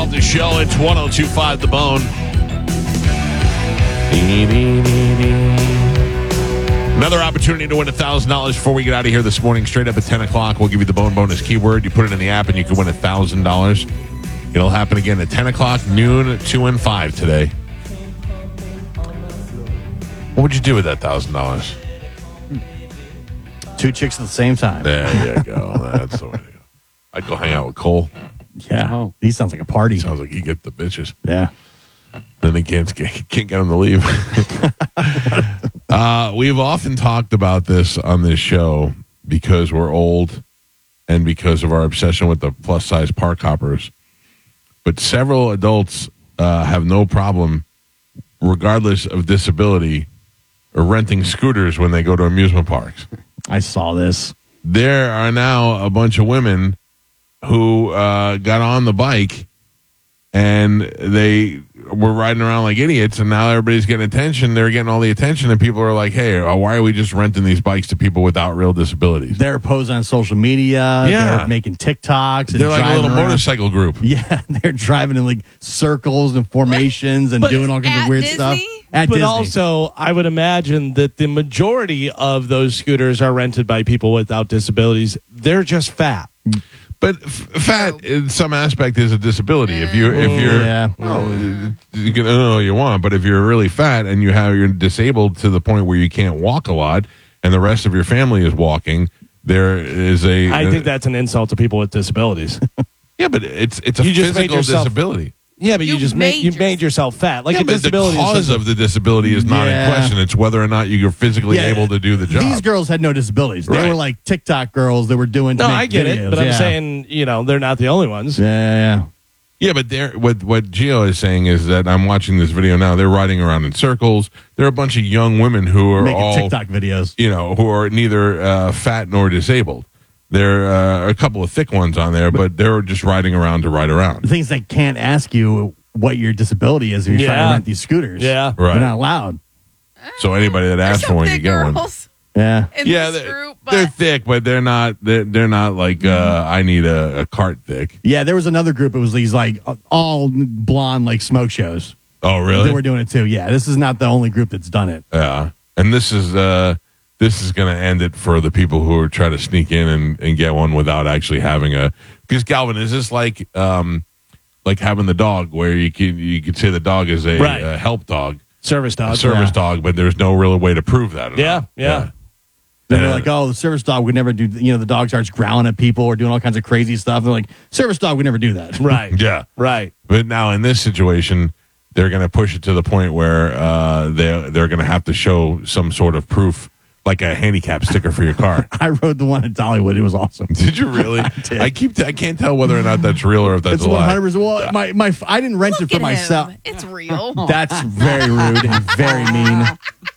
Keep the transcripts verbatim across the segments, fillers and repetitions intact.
Calta Show. It's one oh two point five The Bone. Another opportunity to win one thousand dollars before we get out of here this morning. Straight up at ten o'clock, we'll give you the Bone Bonus keyword. You put it in the app and you can win one thousand dollars. It'll happen again at ten o'clock, noon, two, and five today. What would you do with that one thousand dollars? Two chicks at the same time. There you go. That's the way to go. I'd go hang out with Cole. Yeah. Oh. He sounds like a party. Sounds like you get the bitches. Yeah. Then they can't, can't get them to leave. uh, we've often talked about this on this show because we're old and because of our obsession with the plus-size park hoppers. But several adults uh, have no problem, regardless of disability, or renting scooters when they go to amusement parks. I saw this. There are now a bunch of women who uh, got on the bike and they were riding around like idiots, and now everybody's getting attention. They're getting all the attention, and people are like, hey, why are we just renting these bikes to people without real disabilities? They're posting on social media. Yeah. They're making TikToks. And they're like a little around. motorcycle group. Yeah, they're driving in like circles and formations and But doing all kinds of weird Disney? stuff. At but Disney. also, I would imagine that the majority of those scooters are rented by people without disabilities. They're just fat. But f- fat, in some aspect, is a disability. If you if you're, Yeah. well, you can know all you want, but if you're really fat and you have you're disabled to the point where you can't walk a lot, and the rest of your family is walking, there is a. I think that's an insult to people with disabilities. Yeah, but it's it's a You just made physical yourself- disability. Yeah, but you, You just made made you yourself- made yourself fat. Like Yeah, a but the disability. cause is of the disability is not Yeah. in question. It's whether or not you're physically Yeah, able to do the job. These girls had no disabilities. They Right. were like TikTok girls that were doing. to no, make I get videos. it, but I'm Yeah. saying you know they're not the only ones. Yeah, yeah, yeah. Yeah, but they're, what what Gio is saying is that I'm watching this video now. They're riding around in circles. There are a bunch of young women who are Making all TikTok videos. you know, who are neither uh, fat nor disabled. There are uh, a couple of thick ones on there, but they're just riding around to ride around. The things they can't ask you what your disability is if you're trying Yeah. to rent these scooters. Yeah. Right. They're not allowed. So anybody that There's asks for some one, you thick get one. girls Yeah. in Yeah, this they're, group, they're but thick, but they're not. They're, they're not like uh, I need a, a cart thick. Yeah, there was another group. It was these like all blonde like smoke shows. Oh, really? They were doing it too. Yeah, this is not the only group that's done it. Yeah, and this is uh, this is going to end it for the people who are trying to sneak in and, and get one without actually having a. Because Galvin, is this like um, like having the dog where you can you could say the dog is a, Right. a help dog, Service a dog. service yeah. dog, but there's no real way to prove that. or Yeah, not. yeah. Then they're Yeah. like, oh, the service dog would never do. You know, the dog starts growling at people or doing all kinds of crazy stuff. They're like, service dog would never do that. Right. Yeah. Right. But now in this situation, they're going to push it to the point where uh, they they're going to have to show some sort of proof, like a handicap sticker for your car. I rode the one at Dollywood. It was awesome. Did you really? I, did. keep. I can't tell whether or not that's real or if that's It's a one lie. hundred percent. Well, my my I didn't rent look it for at myself. him. It's real. That's very rude and very mean.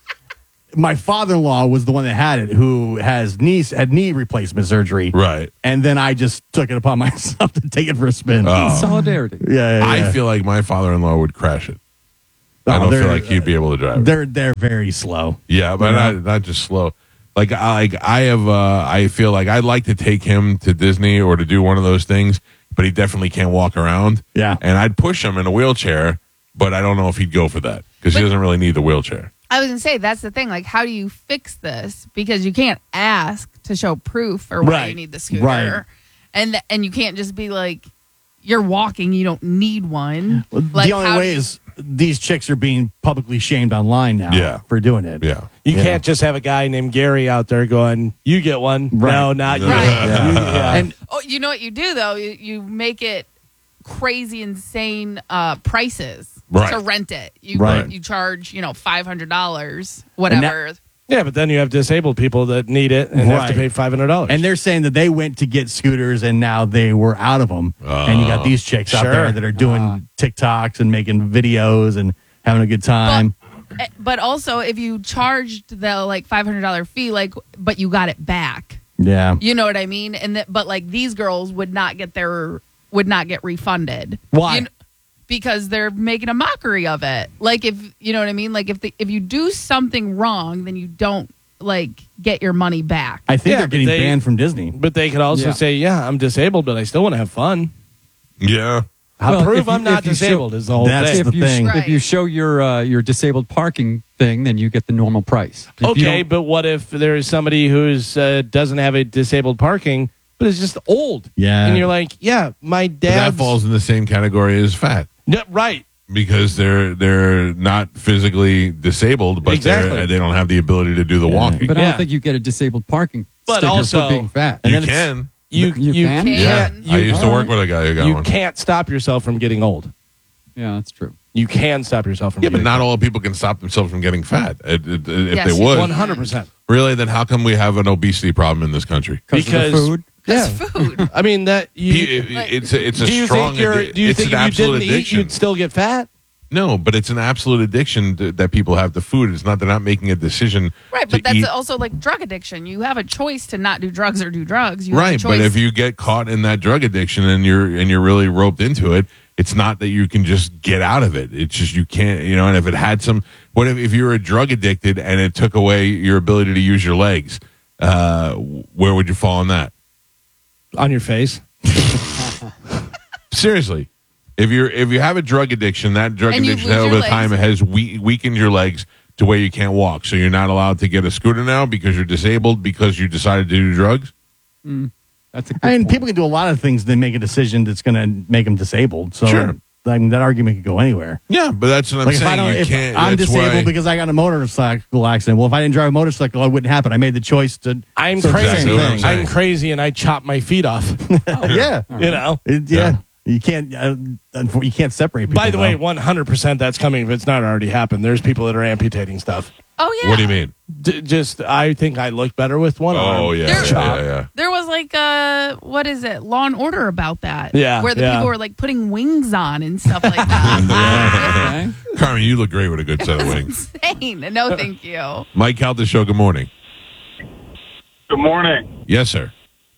My father-in-law was the one that had it, who has knee had knee replacement surgery, Right. and then I just took it upon myself to take it for a spin. Oh. Solidarity. yeah, yeah, I yeah. feel like my father-in-law would crash it. Oh, I don't they're- feel like he'd be able to drive it. They're they're very slow. Yeah, but Yeah. not, not just slow. Like I like I have. Uh, I feel like I'd like to take him to Disney or to do one of those things, but he definitely can't walk around. Yeah. and I'd push him in a wheelchair, but I don't know if he'd go for that because he But- doesn't really need the wheelchair. I was gonna say that's the thing. Like, how do you fix this? Because you can't ask to show proof for why Right. you need the scooter, Right. and and you can't just be like, you're walking, you don't need one. Like, the only how way do you- is these chicks are being publicly shamed online now Yeah. for doing it. Yeah, You Yeah. can't just have a guy named Gary out there going, "You get one." Right. No, not you. Right. Yeah. You- yeah. And Oh, you know what you do though? You, you make it crazy, insane uh, prices Right. to rent it. You Right. you charge you know five hundred dollars, whatever. yeah, but then you have disabled people that need it and have to Right. pay five hundred dollars. and they're saying that they went to get scooters and now they were out of them. and you got these chicks out Sure. there that are doing TikToks and making videos and having a good time. Eh, But also, if you charged the like five hundred dollar fee, like, but you got it back, yeah. you know what I mean? And that, but like these girls would not get their would not get refunded. Why? You kn- because they're making a mockery of it. Like if you know what I mean. Like if the, if you do something wrong, then you don't like get your money back. I think Yeah, they're but getting they- banned from Disney. but they could also Yeah. say, "Yeah, I'm disabled, but I still want to have fun." yeah. I'll Well, prove if you- I'm not if you show- disabled is the whole That's thing. the if you thing. if you Right. show your uh, your disabled parking thing, then you get the normal price. If you Okay, don't- but what if there's somebody who's uh, doesn't have a disabled parking, but is just old? Yeah. And you're like, yeah, my But dad that falls in the same category as fat. Yeah, right. Because they're they're not physically disabled, but Exactly. they're, they don't have the ability to do the Yeah. walking. but I Yeah. don't think you get a disabled parking But sticker also- for being fat. And you then it's- can. You You you can? can't. Yeah, Can. I You, used to work with a guy who got you one. can't stop yourself from getting old. Yeah, that's true. You can stop yourself from Yeah, but getting not all people can stop themselves from getting fat. It- it- if Yes, they you would, one hundred percent. really, then how come we have an obesity problem in this country? Because of the food. Yeah. Food. I mean that you. He- it- it's a, it's a do you strong. think you're? addi- Do you it's think an if you absolute didn't eat, addiction. you'd still get fat? No, but it's an absolute addiction to, that people have to food. It's not they're not making a decision. Right, to but that's eat. also like drug addiction. You have a choice to not do drugs or do drugs. You have a Right, but choice- if you get caught in that drug addiction and you're and you're really roped into it, it's not that you can just get out of it. It's just you can't, you know. And if it had some, what if, if you're a drug addicted and it took away your ability to use your legs? Uh, where would you fall on that? On your face. Seriously, if you're if you have a drug addiction, that drug And you addiction lose over your the time legs. has we, weakened your legs to where you can't walk. So you're not allowed to get a scooter now because you're disabled because you decided to do drugs. That's a good I mean, point. people can do a lot of things to make a decision that's going to make them disabled. So, Sure. I mean, that argument could go anywhere. Yeah, but that's what I'm Like if I saying. don't, You if can't. I'm that's disabled why- because I got in a motorcycle accident. Well, if I didn't drive a motorcycle, it wouldn't happen. I made the choice to. I'm So it's the crazy. same what I'm thing. saying. I'm crazy, and I chop my feet off. yeah, You know. It- yeah. You can't. Uh, unfor- you can't separate. People, By the way, though. one hundred percent that's coming if it's not already happened. There's people that are amputating stuff. oh yeah. What do you mean? D- just, I think I look better with one arm. Oh yeah, There- yeah, yeah, yeah. There was like uh what is it, Law and Order about that. Yeah, Where the yeah. people were like putting wings on and stuff like that. Okay. Carmen, you look great with a good set of It's wings. insane. No, thank you. Mike Calda Show, good morning. Good morning. Yes, sir.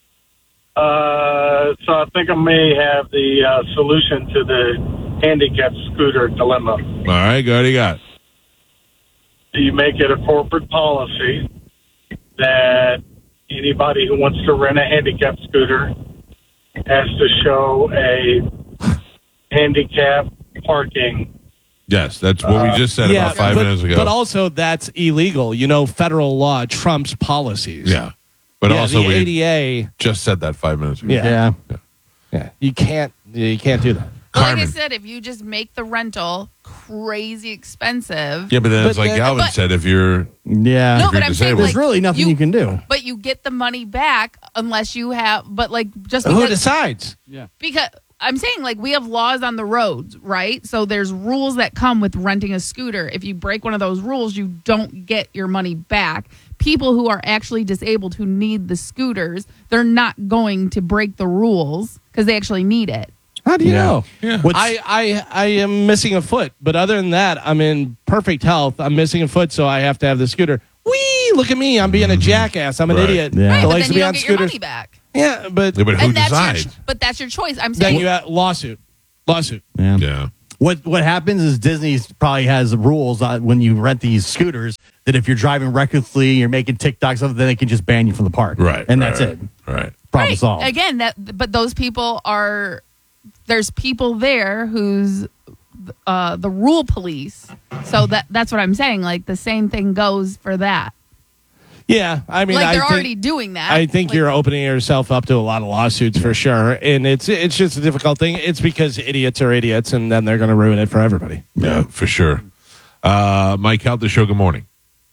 Uh, so I think I may have the uh, solution to the handicap scooter dilemma. All right, go ahead, you got. Do you make it a corporate policy that anybody who wants to rent a handicap scooter has to show a handicap parking? Yes, that's what we just said about five but, minutes ago. but also that's illegal. You know, federal law trumps policies. yeah, but Yeah, also the we A D A. just said that five minutes ago. Yeah. yeah. Yeah, you can't. You can't do that. Well, like I Carmen. said, if you just make the rental crazy expensive. Yeah, but then But it's like then- Galvin but- said, if you're Yeah. No, you're but I'm saying disabled. There's like, really nothing you, can do. But you get the money back unless you have. But like just Who because, decides? because I'm saying like we have laws on the roads, right? So there's rules that come with renting a scooter. If you break one of those rules, you don't get your money back. People who are actually disabled who need the scooters, they're not going to break the rules because they actually need it. How do you Yeah. know? Yeah. What's- I, I I am missing a foot, but other than that, I'm in perfect health. I'm missing a foot, so I have to have the scooter. Wee! Look at me! I'm being a jackass. I'm an Right. idiot. Yeah. Right, that but likes then to you be don't on get your scooters. money back. Yeah, but Yeah, but who and that's decides? your, but that's your choice. I'm then saying you have lawsuit, lawsuit. Yeah. yeah. What what happens is Disney probably has rules uh, when you rent these scooters that if you're driving recklessly, you're making TikToks of it, then they can just ban you from the park. Right. And right, that's right, it. Right. Problem right. solved. Again, that but those people are there's people there who's uh, the rule police. So that that's what I'm saying. Like the same thing goes for that. Yeah, I mean, like I they're think, already doing that. I think Like, you're opening yourself up to a lot of lawsuits for sure, and it's it's just a difficult thing. It's because idiots are idiots, and then they're going to ruin it for everybody. Yeah, for sure. Uh, Mike Calda Show, good morning.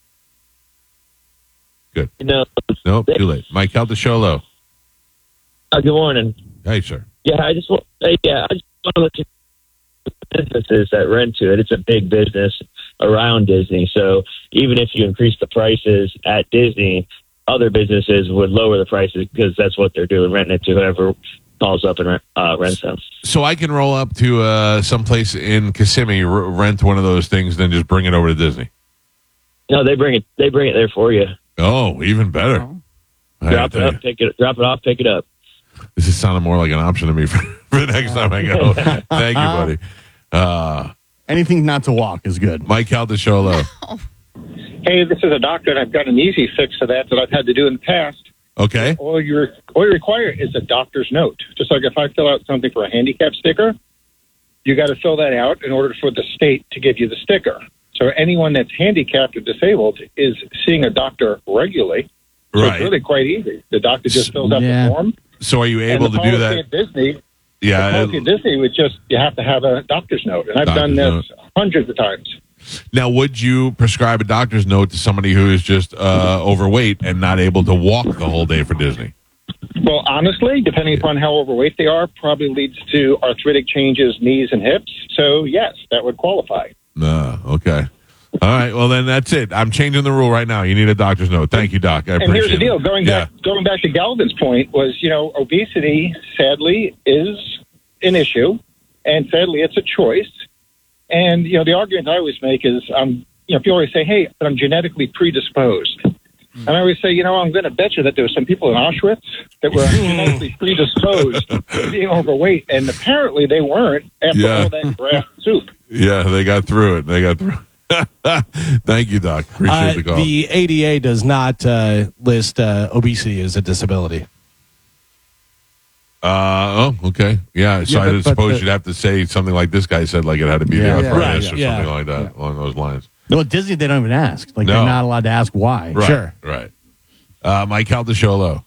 Good. You know, Nope, too late. Mike Calda Show, low. uh, good morning. Hey, sir. Yeah, I just want. Uh, yeah, I just want to look at businesses that rent to it. It's a big business around Disney, so even if you increase the prices at Disney, other businesses would lower the prices because that's what they're doing, renting it to whoever calls up and rent, uh, rents them. So I can roll up to uh, someplace in Kissimmee, r- rent one of those things, then just bring it over to Disney. No, they bring it. They bring it there for you. Oh, even better. I Drop tell it you, up, pick it. Drop it off, pick it up. This is sounding more like an option to me for, for the next time I go. Thank you, buddy. Uh, Anything not to walk is good. Mike Calda Show, low. Hey, this is a doctor, and I've got an easy fix to that that I've had to do in the past. Okay. All you all you require is a doctor's note. Just like if I fill out something for a handicap sticker, you got to fill that out in order for the state to give you the sticker. So anyone that's handicapped or disabled is seeing a doctor regularly. So Right. it's really quite easy. The doctor just fills out Yeah. the form. So are you able and the to do policy that? At Disney, the Yeah. policy at Disney would just, you have to have a doctor's note. And I've Doctor's done this hundreds of times. Now, would you prescribe a doctor's note to somebody who is just uh, overweight and not able to walk the whole day for Disney? Well, honestly, depending upon how overweight they are, probably leads to arthritic changes, knees and hips. So, yes, that would qualify. No. Okay. All right. Well, then that's it. I'm changing the rule right now. You need a doctor's note. Thank you, Doc. I And appreciate here's the deal. it. Going yeah. back, going back to Galvin's point was, you know, obesity, sadly, is an issue. And sadly, it's a choice. And, you know, the argument I always make is, um, you know, people always say, hey, but I'm genetically predisposed. And I always say, you know, I'm going to bet you that there were some people in Auschwitz that were genetically predisposed to being overweight. And apparently they weren't after Yeah. all that grass soup. Yeah, they got through it. They got through it. Thank you, Doc. Appreciate Uh, the call. the A D A does not uh, list uh, obesity as a disability. Uh, oh, okay. Yeah, so Yeah, I but- suppose but the- you'd have to say something like this guy said, like it had to be Yeah. the Yeah. arthritis Right, or yeah. something like that, along those lines. Well, at Disney, they don't even ask. Like, No. they're not allowed to ask why. Right, Sure. right. Uh, Mike Caldesholo.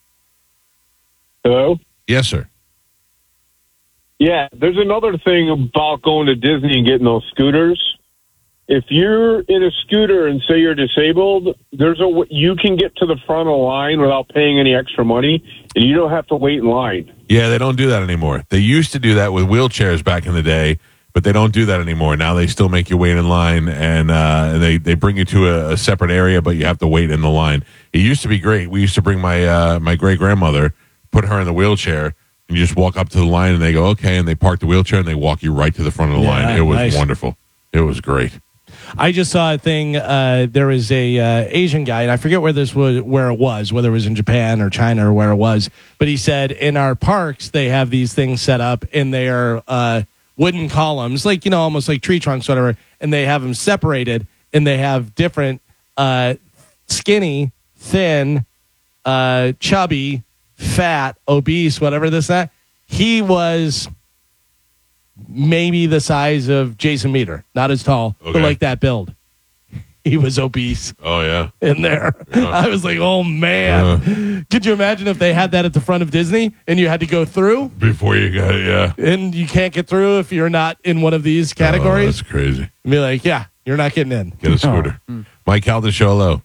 Hello? Yes, sir. Yeah, there's another thing about going to Disney and getting those scooters. If you're in a scooter and say you're disabled, there's a you can get to the front of the line without paying any extra money, and you don't have to wait in line. Yeah, they don't do that anymore. They used to do that with wheelchairs back in the day, but they don't do that anymore. Now they still make you wait in line, and uh, they, they bring you to a, a separate area, but you have to wait in the line. It used to be great. We used to bring my uh, my great-grandmother, put her in the wheelchair, and you just walk up to the line, and they go, okay, and they park the wheelchair, and they walk you right to the front of the Yeah, line. It was nice. wonderful. It was great. I just saw a thing. Uh, there was a uh, Asian guy, and I forget where this was, where it was, whether it was in Japan or China or where it was. But he said in our parks they have these things set up, and they are uh, wooden columns, like you know, almost like tree trunks, whatever. And they have them separated, and they have different uh, skinny, thin, uh, chubby, fat, obese, whatever this that. He was maybe the size of Jason Meter, not as tall, Okay. but like that build. He was obese Oh, yeah. in there. I was like, oh man. Could you imagine if they had that at the front of Disney and you had to go through Before you got it, yeah. and you can't get through if you're not in one of these Oh, categories? that's crazy. And be like, yeah, you're not getting in. Get a scooter. Mike Caldesholo.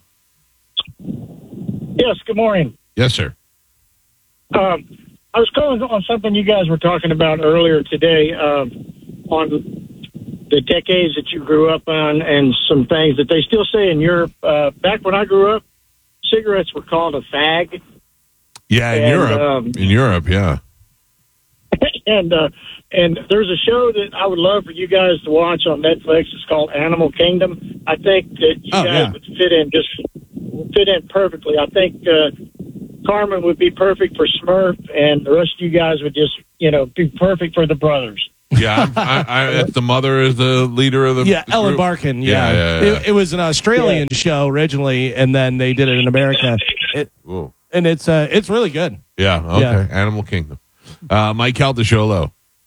Yes, good morning. Yes, sir. Um, I was calling on something you guys were talking about earlier today um, on the decades that you grew up on and some things that they still say in Europe. Uh, back when I grew up, cigarettes were called a fag. Yeah, in And, Europe. um, in Europe, yeah. and uh, and there's a show that I would love for you guys to watch on Netflix. It's called Animal Kingdom. I think that you Oh, guys yeah. would fit in just fit in perfectly. I think uh, Carmen would be perfect for Smurf, and the rest of you guys would just you know be perfect for the brothers. Yeah, I'm, I, I, if the mother is the leader of the Yeah, the Ellen group. Barkin. Yeah. Yeah, yeah, yeah. It, it was an Australian show originally, and then they did it in America. It, Ooh. and it's uh, it's really good. Yeah, okay. Yeah. Animal Kingdom. Uh, Mike Caldesholo.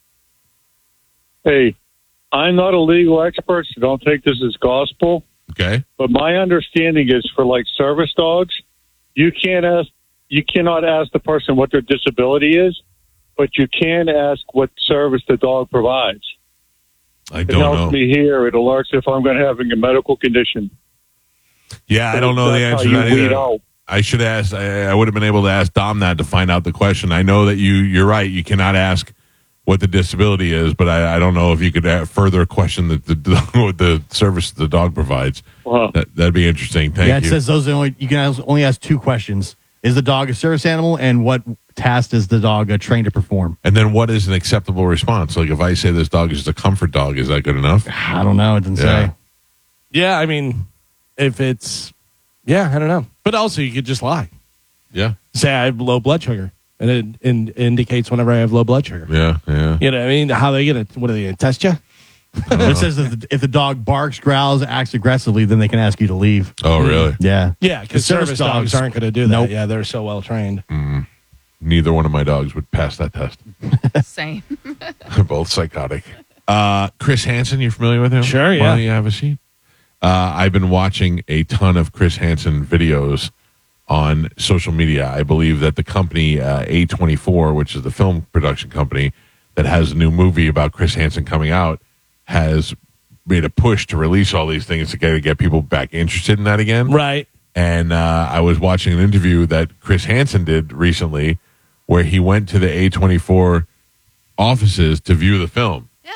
Hey, I'm not a legal expert, so don't take this as gospel. Okay. But my understanding is for like service dogs, you can't ask, you cannot ask the person what their disability is, but you can ask what service the dog provides. I It don't helps know. me here. It alerts if I'm going to have a medical condition. Yeah, I don't know the That's answer how to that you weed either. out. I should ask. I, I would have been able to ask Dom that to find out the question. I know that you. You're right. You cannot ask what the disability is, but I, I don't know if you could uh, further question the, the the service the dog provides. Wow. That, that'd be interesting. Thank yeah, it you. says those are only you can ask, only ask two questions: is the dog a service animal, and what task is the dog uh, trained to perform? And then, what is an acceptable response? Like, if I say this dog is just a comfort dog, is that good enough? I don't know. It didn't Yeah. say. Yeah, I mean, if it's, yeah, I don't know. But also, you could just lie. Yeah, Say I have low blood sugar, and it in, indicates whenever I have low blood sugar. yeah, yeah. You know what I mean? How they going to, what are they going to test you? It says if the, if the dog barks, growls, acts aggressively, then they can ask you to leave. Oh, really? Yeah. Yeah, because The service service dogs, dogs- aren't going to do that. Nope. Yeah, they're so well trained. Neither one of my dogs would pass that test. Same. They're both psychotic. Uh, Chris Hansen, you familiar with him? Sure, yeah. Why don't you have a seat? Uh, I've been watching a ton of Chris Hansen videos on social media. I believe that the company uh, A twenty-four, which is the film production company that has a new movie about Chris Hansen coming out, has made a push to release all these things to get, to get people back interested in that again. Right. And uh, I was watching an interview that Chris Hansen did recently where he went to the A twenty-four offices to view the film. Yeah.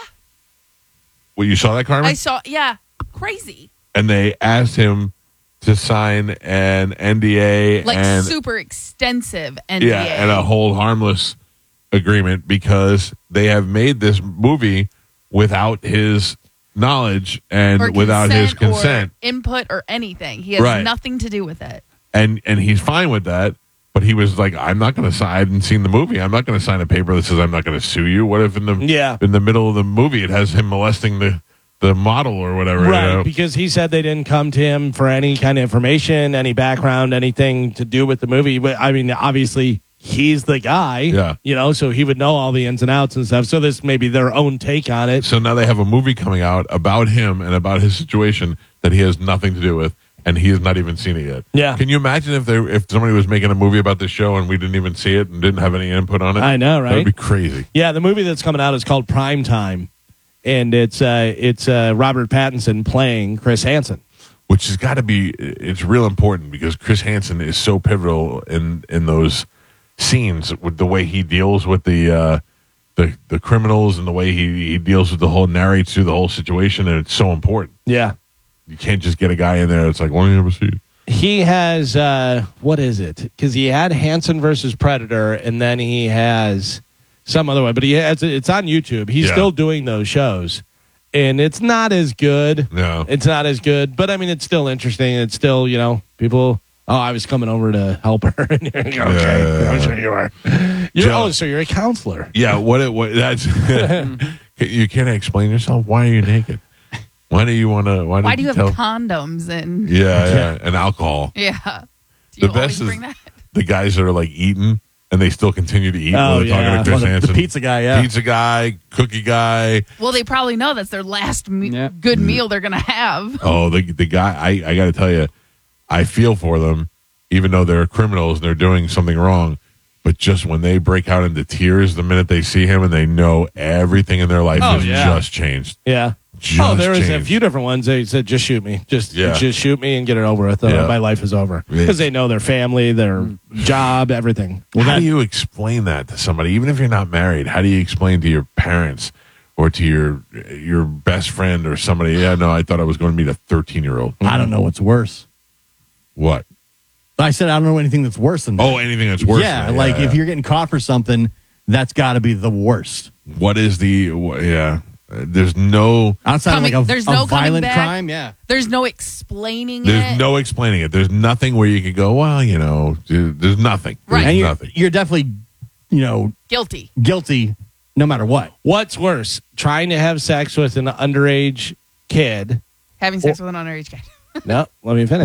Well, you saw that, Carmen? I saw, yeah, crazy. And they asked him to sign an N D A Like and super extensive N D A. yeah, and a hold harmless agreement because they have made this movie without his knowledge and Or without his consent. or input or anything. He has Right. nothing to do with it. and and he's fine with that. But he was like, "I'm not going to sign. I hadn't seen the movie. I'm not going to sign a paper that says I'm not going to sue you." What if in the Yeah. in the middle of the movie it has him molesting the the model or whatever? you Right, know? because he said they didn't come to him for any kind of information, any background, anything to do with the movie. But I mean, obviously, he's the guy, Yeah. you know, so he would know all the ins and outs and stuff. So this may be their own take on it. So now they have a movie coming out about him and about his situation that he has nothing to do with, and he has not even seen it yet. Yeah. Can you imagine if they if somebody was making a movie about this show and we didn't even see it and didn't have any input on it? I know, right? That'd be crazy. Yeah, the movie that's coming out is called Prime Time, and it's uh, it's uh, Robert Pattinson playing Chris Hansen. Which has got to be it's real important because Chris Hansen is so pivotal in in those scenes with the way he deals with the uh, the the criminals and the way he, he deals with the whole narrates through the whole situation, and it's so important. Yeah. You can't just get a guy in there. It's like, why don't you ever see it? He has, uh, what is it? Because he had Hansen versus Predator, and then he has some other one. But he has it's on YouTube. He's Yeah. still doing those shows, and it's not as good. No. It's not as good, but I mean, it's still interesting. It's still, you know, people. Oh, I was coming over to help her. And you're like, okay, Yeah. I'm sure you are. You're, Joe. oh, so you're a counselor. Yeah, what it what that's you can't explain yourself. Why are you naked? Why do you want to? Why, Why did do you have tell, condoms and Yeah, yeah, and alcohol. yeah? Do The you always best is bring that? the guys that are like eating and they still continue to eat. Oh, while they're yeah. talking to Chris Well, the- the Hansen. pizza guy, yeah. pizza guy, cookie guy. Well, they probably know that's their last me- Yeah. good meal they're gonna have. Oh, the the guy. I I got to tell you, I feel for them, even though they're criminals and they're doing something wrong. But just when they break out into tears the minute they see him and they know everything in their life Oh, has yeah. just changed. Yeah. Just oh, there was a changed. few different ones. They said, "Just shoot me, just Yeah. just shoot me and get it over with. Uh, Yeah. My life is over." Yeah. Because they know their family, their job, everything. Well, how that- do you explain that to somebody, even if you're not married? How do you explain to your parents or to your your best friend or somebody? Yeah, no, I thought I was going to meet a thirteen year old. I don't know what's worse. What? I said I don't know anything that's worse than that. Oh, anything that's worse. yeah, than that. like Yeah, if yeah. you're getting caught for something, that's got to be the worst. What is the? wh- Yeah, Uh, there's no. Outside Coming- of like a, there's a no coming violent back? crime, yeah. There's no explaining There's it. no explaining it. There's nothing where you could go. Well, you know, dude, there's nothing. There's Right. And you're, nothing. you're definitely, you know, Guilty. guilty no matter what. What's worse, trying to have sex with an underage kid? Having sex with an underage kid. No, let me finish.